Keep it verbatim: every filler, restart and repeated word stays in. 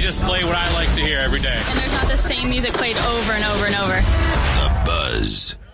just play what I like to hear every day. And there's not the same music played over and over and over. The Buzz